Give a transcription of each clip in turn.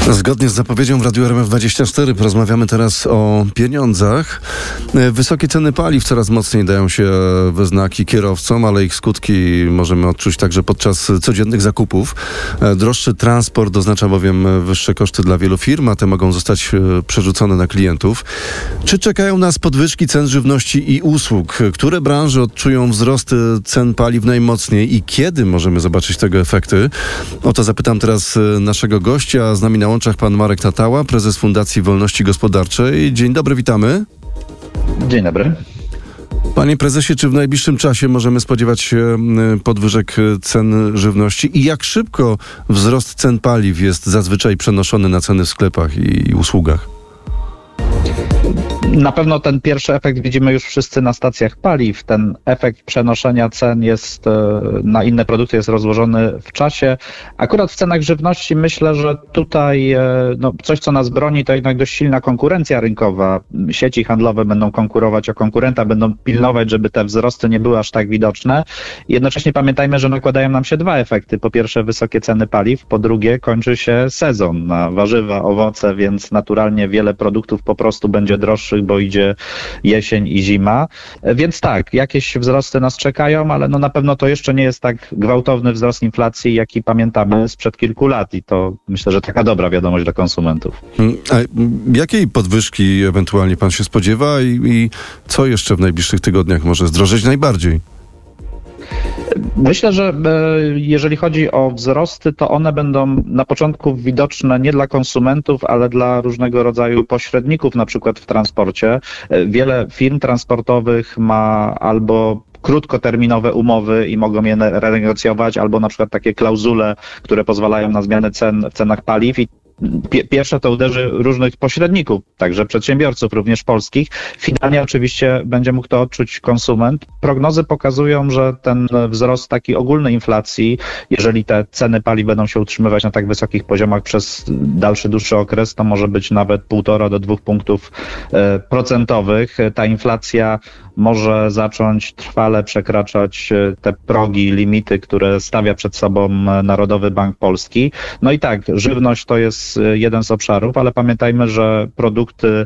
Zgodnie z zapowiedzią w Radiu RMF24 porozmawiamy teraz o pieniądzach. Wysokie ceny paliw coraz mocniej dają się we znaki kierowcom, ale ich skutki możemy odczuć także podczas codziennych zakupów. Droższy transport oznacza bowiem wyższe koszty dla wielu firm, a te mogą zostać przerzucone na klientów. Czy czekają nas podwyżki cen żywności i usług? Które branże odczują wzrosty cen paliw najmocniej i kiedy możemy zobaczyć tego efekty? O to zapytam teraz naszego gościa. Z nami na łączach pan Marek Tatała, prezes Fundacji Wolności Gospodarczej. Dzień dobry, witamy. Dzień dobry. Panie prezesie, czy w najbliższym czasie możemy spodziewać się podwyżek cen żywności i jak szybko wzrost cen paliw jest zazwyczaj przenoszony na ceny w sklepach i usługach? Na pewno ten pierwszy efekt widzimy już wszyscy na stacjach paliw. Ten efekt przenoszenia cen jest na inne produkty jest rozłożony w czasie. Akurat w cenach żywności myślę, że tutaj coś, co nas broni, to jednak dość silna konkurencja rynkowa. Sieci handlowe będą konkurować o konkurenta, będą pilnować, żeby te wzrosty nie były aż tak widoczne. Jednocześnie pamiętajmy, że nakładają nam się dwa efekty. Po pierwsze wysokie ceny paliw, po drugie kończy się sezon na warzywa, owoce, więc naturalnie wiele produktów po prostu będzie droższych, bo idzie jesień i zima. Więc tak, jakieś wzrosty nas czekają, ale na pewno to jeszcze nie jest tak gwałtowny wzrost inflacji, jaki pamiętamy sprzed kilku lat i to myślę, że taka dobra wiadomość dla konsumentów. A jakiej podwyżki ewentualnie pan się spodziewa i co jeszcze w najbliższych tygodniach może zdrożeć najbardziej? Myślę, że jeżeli chodzi o wzrosty, to one będą na początku widoczne nie dla konsumentów, ale dla różnego rodzaju pośredników, na przykład w transporcie. Wiele firm transportowych ma albo krótkoterminowe umowy i mogą je renegocjować, albo na przykład takie klauzule, które pozwalają na zmianę cen w cenach paliw i pierwsze to uderzy różnych pośredników, także przedsiębiorców, również polskich. Finalnie oczywiście będzie mógł to odczuć konsument. Prognozy pokazują, że ten wzrost taki ogólnej inflacji, jeżeli te ceny paliw będą się utrzymywać na tak wysokich poziomach przez dłuższy okres, to może być nawet 1,5 do 2 punktów procentowych. Ta inflacja może zacząć trwale przekraczać te progi, limity, które stawia przed sobą Narodowy Bank Polski. No i tak, żywność to jest jeden z obszarów, ale pamiętajmy, że produkty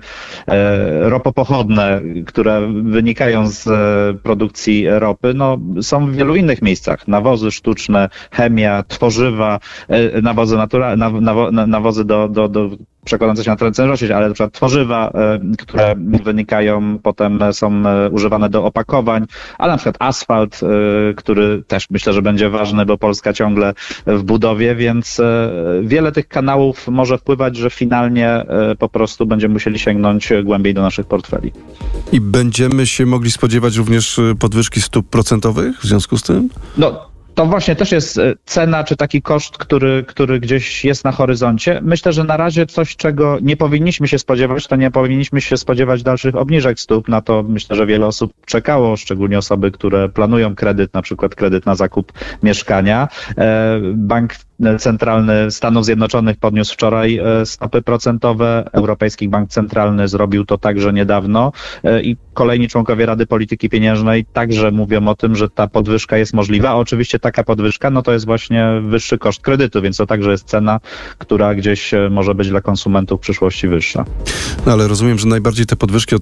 ropopochodne, które wynikają z produkcji ropy, są w wielu innych miejscach. Nawozy sztuczne, chemia, tworzywa, nawozy naturalne, nawozy do przekładające się na cenę, ale na przykład tworzywa, które wynikają, potem są używane do opakowań, ale na przykład asfalt, który też myślę, że będzie ważny, bo Polska ciągle w budowie, więc wiele tych kanałów może wpływać, że finalnie po prostu będziemy musieli sięgnąć głębiej do naszych portfeli. I będziemy się mogli spodziewać również podwyżki stóp procentowych w związku z tym? To właśnie też jest cena, czy taki koszt, który gdzieś jest na horyzoncie. Myślę, że na razie coś, czego nie powinniśmy się spodziewać, to nie powinniśmy się spodziewać dalszych obniżek stóp. Na to myślę, że wiele osób czekało, szczególnie osoby, które planują kredyt, na przykład kredyt na zakup mieszkania. Bank Centralny Stanów Zjednoczonych podniósł wczoraj stopy procentowe. Europejski Bank Centralny zrobił to także niedawno i kolejni członkowie Rady Polityki Pieniężnej także mówią o tym, że ta podwyżka jest możliwa. A oczywiście taka podwyżka, to jest właśnie wyższy koszt kredytu, więc to także jest cena, która gdzieś może być dla konsumentów w przyszłości wyższa. Ale rozumiem, że najbardziej te podwyżki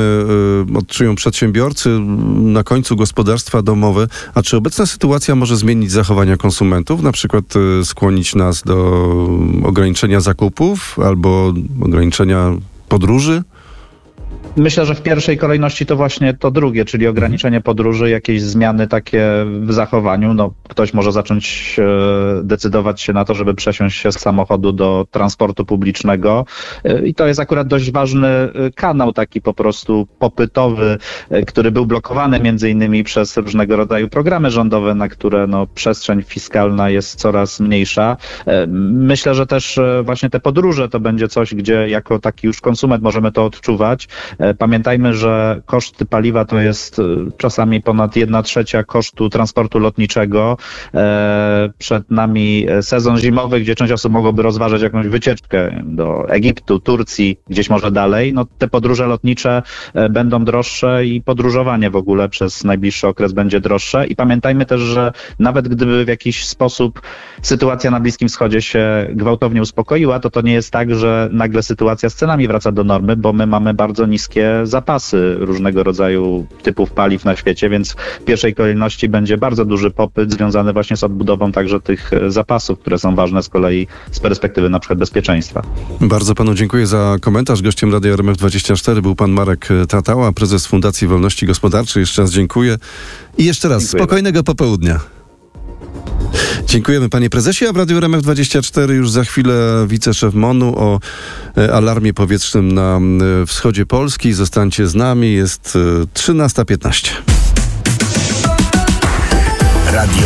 odczują przedsiębiorcy, na końcu gospodarstwa domowe. A czy obecna sytuacja może zmienić zachowania konsumentów? Na przykład skłonić nas do ograniczenia zakupów albo ograniczenia podróży? Myślę, że w pierwszej kolejności to właśnie to drugie, czyli ograniczenie podróży, jakieś zmiany takie w zachowaniu. Ktoś może zacząć decydować się na to, żeby przesiąść się z samochodu do transportu publicznego i to jest akurat dość ważny kanał, taki po prostu popytowy, który był blokowany między innymi przez różnego rodzaju programy rządowe, na które przestrzeń fiskalna jest coraz mniejsza. Myślę, że też właśnie te podróże to będzie coś, gdzie jako taki już konsument możemy to odczuwać. Pamiętajmy, że koszty paliwa to jest czasami ponad 1/3 kosztu transportu lotniczego. Przed nami sezon zimowy, gdzie część osób mogłoby rozważać jakąś wycieczkę do Egiptu, Turcji, gdzieś może dalej. No, te podróże lotnicze będą droższe i podróżowanie w ogóle przez najbliższy okres będzie droższe. I pamiętajmy też, że nawet gdyby w jakiś sposób sytuacja na Bliskim Wschodzie się gwałtownie uspokoiła, to nie jest tak, że nagle sytuacja z cenami wraca do normy, bo my mamy bardzo niskie zapasy różnego rodzaju typów paliw na świecie, więc w pierwszej kolejności będzie bardzo duży popyt związany właśnie z odbudową także tych zapasów, które są ważne z kolei z perspektywy na przykład bezpieczeństwa. Bardzo panu dziękuję za komentarz. Gościem Radia RMF24 był pan Marek Tatała, prezes Fundacji Wolności Gospodarczej. Jeszcze raz dziękuję. I jeszcze raz spokojnego popołudnia. Dziękujemy panie prezesie, a w Radiu RMF24 już za chwilę wiceszef MON-u o alarmie powietrznym na wschodzie Polski. Zostańcie z nami, jest 13:15.